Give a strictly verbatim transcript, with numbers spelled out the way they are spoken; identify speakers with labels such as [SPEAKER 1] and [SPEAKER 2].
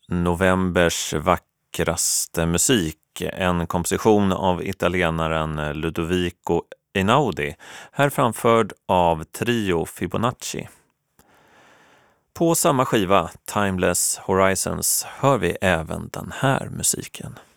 [SPEAKER 1] Novembers vackraste musik, en komposition av italienaren Ludovico Einaudi, här framförd av Trio Fibonacci. På samma skiva, Timeless Horizons, hör vi även den här musiken.